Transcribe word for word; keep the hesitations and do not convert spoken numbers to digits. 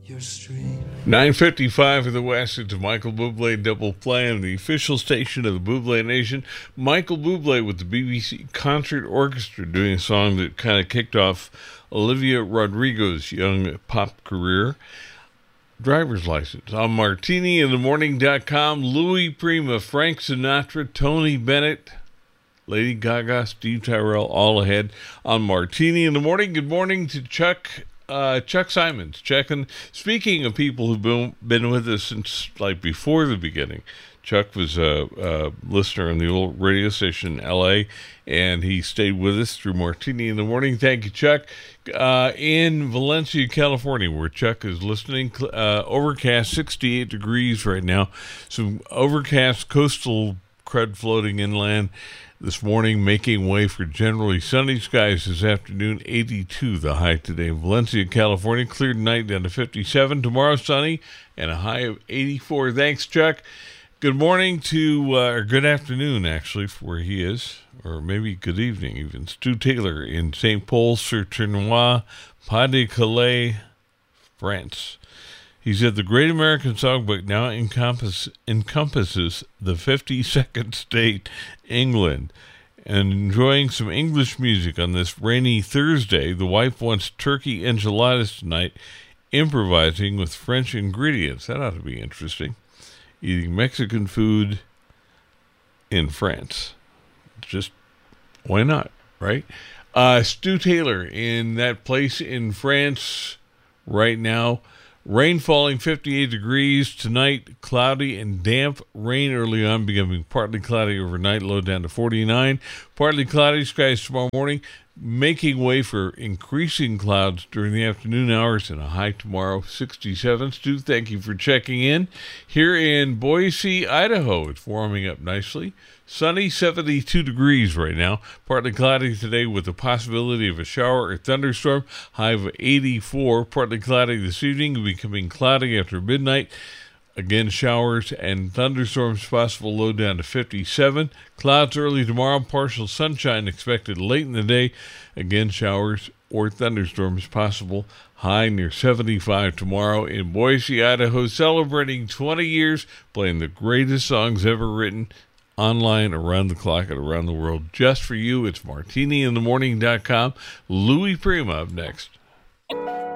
your stream. nine fifty-five of the West, it's Michael Bublé Double Play on the official station of the Bublé Nation. Michael Bublé with the B B C Concert Orchestra doing a song that kind of kicked off Olivia Rodrigo's young pop career. Driver's License. On martini in the morning dot com, Louis Prima, Frank Sinatra, Tony Bennett, Lady Gaga, Steve Tyrell, all ahead on Martini in the Morning. Good morning to Chuck uh, Chuck Simons. Checking. Speaking of people who've been, been with us since like before the beginning, Chuck was a, a listener on the old radio station in L A, and he stayed with us through Martini in the Morning. Thank you, Chuck. Uh, in Valencia, California, where Chuck is listening, uh, overcast, sixty-eight degrees right now. Some overcast coastal crud floating inland this morning, making way for generally sunny skies this afternoon. eighty-two the high today in Valencia, California. Cleared night down to fifty-seven. Tomorrow sunny and a high of eighty-four. Thanks, Chuck. Good morning to, uh, or good afternoon, actually, for where he is, or maybe good evening even. Stu Taylor in Saint Paul sur Tournois, Pas de Calais, France. He said the Great American Songbook now encompass, encompasses the fifty-second state, England. And enjoying some English music on this rainy Thursday, the wife wants turkey enchiladas tonight, improvising with French ingredients. That ought to be interesting. Eating Mexican food in France. Just, why not, right? Uh, Stu Taylor in that place in France right now. Rain falling, fifty-eight degrees. Tonight, cloudy and damp. Rain early on, becoming partly cloudy overnight, low down to forty-nine. Partly cloudy skies tomorrow morning, making way for increasing clouds during the afternoon hours and a high tomorrow, sixty-seven. Stu, thank you for checking in. Here in Boise, Idaho, it's warming up nicely. Sunny, seventy-two degrees right now. Partly cloudy today with the possibility of a shower or thunderstorm. High of eighty-four. Partly cloudy this evening, becoming cloudy after midnight. Again, showers and thunderstorms possible, low down to fifty-seven. Clouds early tomorrow, partial sunshine expected late in the day. Again, showers or thunderstorms possible, high near seventy-five tomorrow in Boise, Idaho, celebrating twenty years, playing the greatest songs ever written, online, around the clock, and around the world. Just for you, it's martini in the morning dot com. Louis Prima up next.